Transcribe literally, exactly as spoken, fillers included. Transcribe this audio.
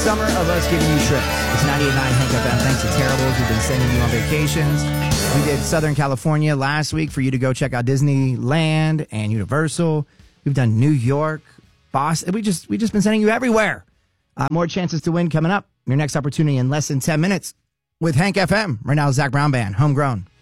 summer of us giving you trips. It's ninety-eight point nine Hank F M. Thanks to Terribles who've been sending you on vacations. We did Southern California last week for you to go check out Disneyland and Universal. We've done New York, Boston. We just we just been sending you everywhere. Uh, more chances to win coming up. Your next opportunity in less than ten minutes with Hank F M. Right now, Zach Brown Band, Homegrown.